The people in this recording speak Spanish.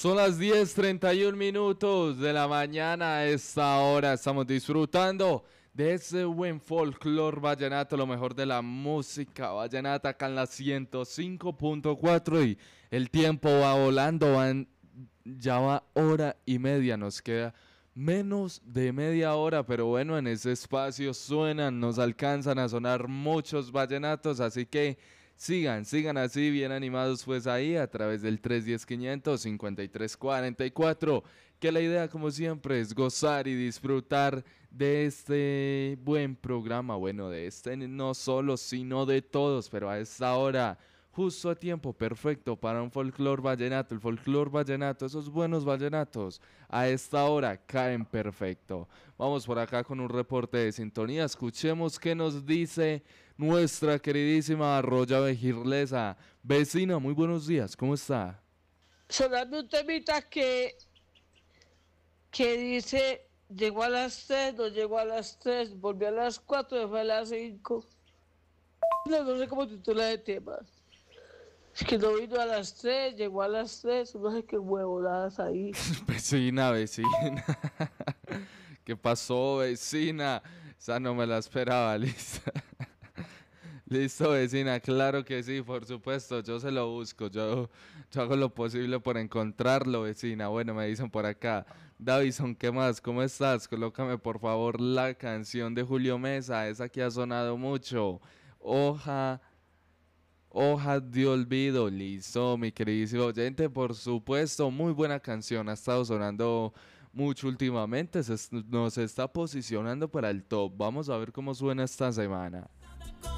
Son las 10:31 de la mañana. A esta hora estamos disfrutando de ese buen folclor vallenato, lo mejor de la música vallenata acá en la 105.4 y el tiempo va volando, ya va hora y media, nos queda menos de media hora, pero bueno, en ese espacio suenan, nos alcanzan a sonar muchos vallenatos, así que sigan así bien animados pues ahí a través del 310-500-5344, que la idea como siempre es gozar y disfrutar de este buen programa, bueno, de este no solo, sino de todos, pero a esta hora justo a tiempo, perfecto para un folclor vallenato. El folclor vallenato, esos buenos vallenatos, a esta hora caen perfecto. Vamos por acá con un reporte de sintonía. Escuchemos qué nos dice nuestra queridísima Arroya Vejirlesa. Vecina, muy buenos días, ¿cómo está? Sonando un temita que dice, llegó a las 3, no llegó a las 3, volvió a las 4, y fue a las 5. No sé cómo titula el tema. Es que no vino a las 3, llegó a las 3, no sé qué huevonadas ahí. Vecina. ¿Qué pasó, vecina? Esa no me la esperaba, lista. Listo, vecina, claro que sí, por supuesto, yo se lo busco, yo hago lo posible por encontrarlo, vecina. Bueno, me dicen por acá, Davison, ¿qué más? ¿Cómo estás? Colócame por favor la canción de Julio Mesa, esa que ha sonado mucho. Hoja, hoja de olvido, listo, mi queridísimo oyente, por supuesto, muy buena canción, ha estado sonando mucho últimamente, nos está posicionando para el top. Vamos a ver cómo suena esta semana.